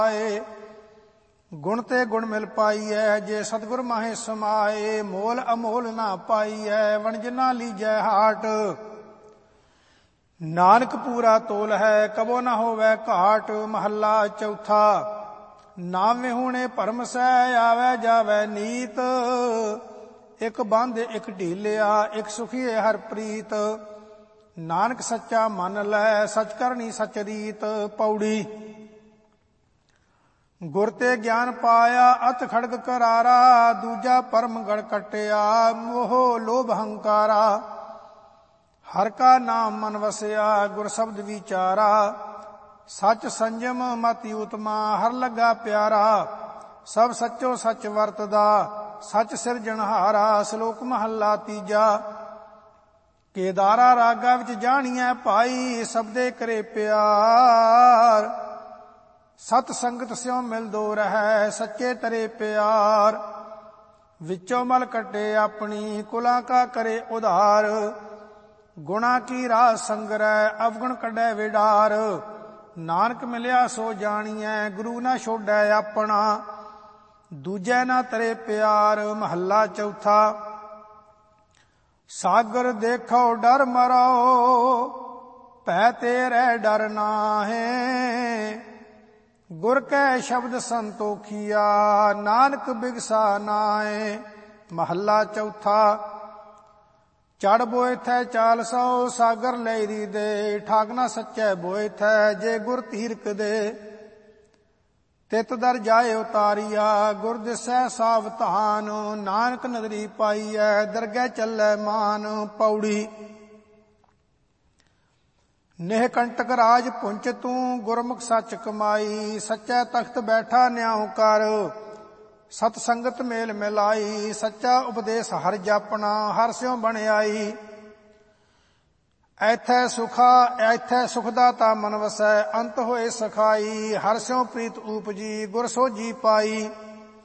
ਗੁਣ ਤੇ ਗੁਣ ਮਿਲ ਪਾਈਐ, ਜੇ ਸਤਿਗੁਰ ਮਾਹੇ ਸਮਾਏ। ਮੋਲ ਅਮੋਲ ਨਾ ਪਾਈਐ, ਵਣਜ ਨਾ ਲੀਜੈ ਹਾਟ। ਨਾਨਕ ਪੂਰਾ ਤੋਲ ਹੈ, ਕਬੋ ਨਾ ਹੋਵੈ ਘਾਟ। ਮਹੱਲਾ ਚੌਥਾ। ਨਾਮ ਵਿਹੂਣੇ ਭਰਮ ਸਹਿ, ਆਵੈ ਜਾਵੈ ਨੀਤ। ਇੱਕ ਬੰਧ ਇੱਕ ਢੀਲਿਆ, ਇੱਕ ਸੁਖੀਏ ਹਰ ਪ੍ਰੀਤ। ਨਾਨਕ ਸੱਚਾ ਮੰਨ ਲੈ, ਸਚ ਕਰਨੀ ਸਚ ਰੀਤ। ਪੌੜੀ। ਗੁਰ ਤੇ ਗਿਆਨ ਪਾਇਆ, ਅਤ ਖੜਗ ਕਰਾਰਾ। ਦੂਜਾ ਪਰਮ ਗੜ ਕਟਿਆ, ਮੋਹ ਲੋਭ ਹੰਕਾਰਾ। ਹਰ ਕਾ ਨਾਮ ਮਨ ਵਸਿਆ, ਗੁਰ ਸ਼ਬਦ ਵਿਚਾਰਾ। ਸਚ ਸੰਜਮ ਮਤਿ ਉਤਮਾ, ਹਰ ਲੱਗਾ ਪਿਆਰਾ। ਸਭ ਸੱਚੋ ਸੱਚ ਵਰਤਦਾ, ਸਚ ਸਿਰਜਣਹਾਰਾ। ਸ਼ਲੋਕ ਮਹੱਲਾ ਤੀਜਾ। ਕੇਦਾਰਾ ਰਾਗਾ ਵਿੱਚ ਜਾਣੀਐ ਭਾਈ, ਸਬਦੇ ਕਰੇ ਪਿਆਰ। ਸਤ ਸੰਗਤ ਸਿਉ ਮਿਲਦੋ ਰਹੈ, ਸੱਚੇ ਤਰੇ ਪਿਆਰ। ਵਿੱਚੋਂ ਮਲ ਕੱਢੇ ਆਪਣੀ, ਕੁਲਾਂ ਕਾ ਕਰੇ ਉਧਾਰ। ਗੁਣਾ ਕੀ ਰਾਹ ਸੰਗਰੈ, ਅਵਗੁਣ ਕੱਢੈ ਵਿਡਾਰ। ਨਾਨਕ ਮਿਲਿਆ ਸੋ ਜਾਣੀਐ, ਗੁਰੂ ਨਾ ਛੋਡੈ ਆਪਣਾ। ਦੂਜੈ ਨਾ ਤਰੇ ਪਿਆਰ। ਮਹੱਲਾ ਚੌਥਾ। ਸਾਗਰ ਦੇਖੋ ਡਰ ਮਰੋ, ਭੈ ਤੇਰੇ ਡਰ ਨਾਹੀਂ। ਗੁਰ ਕੈ ਸ਼ਬਦ ਸੰਤੋਖੀਆ, ਨਾਨਕ ਬਿਗਸਾ ਨਾਏ। ਮਹੱਲਾ ਚੌਥਾ। ਚੜ ਬੋਇ ਥੈ ਚਾਲ ਸੋ, ਸਾਗਰ ਲੈਰੀ ਦੇ। ਠਾਗ ਨਾ ਸੱਚੈ ਬੋਇ ਥੈ, ਜੇ ਗੁਰ ਧੀਰਕ ਦੇ। ਤਿਤ ਦਰ ਜਾਏ ਉਤਾਰੀਆ, ਗੁਰ ਦਿਸੈ ਸਾਵਧਾਨ। ਨਾਨਕ ਨਦਰੀ ਪਾਈਐ, ਦਰਗਹਿ ਚੱਲੈ ਮਾਨ। ਪੌੜੀ। ਨੇਹ ਕੰਟਕ ਰਾਜ ਪੁੰਚ ਤੂੰ, ਗੁਰਮੁਖ ਸੱਚ ਕਮਾਈ। ਸੱਚੈ ਤਖਤ ਬੈਠਾ ਨਿਆਉ ਕਰ, ਸਤ ਸੰਗਤ ਮੇਲ ਮਿਲਾਈ। ਸੱਚਾ ਉਪਦੇਸ਼ ਹਰ ਜਾਪਣਾ, ਹਰ ਸਿਉ ਬਣਿਆਈ। ਐਥੈ ਸੁਖ ਦਾਤਾ ਮਨ ਵਸੈ, ਅੰਤ ਹੋਏ ਸਖਾਈ। ਹਰ ਸਿਉ ਪ੍ਰੀਤ ਊਪਜੀ, ਗੁਰ ਸੋਝੀ ਪਾਈ।